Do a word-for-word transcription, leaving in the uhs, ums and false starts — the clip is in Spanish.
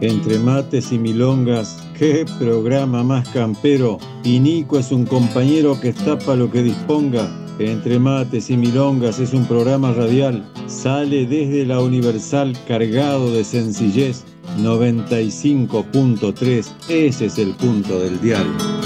Entre mates y milongas, qué programa más campero. Y Nico es un compañero que está pa' lo que disponga. Entre mates y milongas es un programa radial. Sale desde la Universal cargado de sencillez. noventa y cinco punto tres, ese es el punto del dial.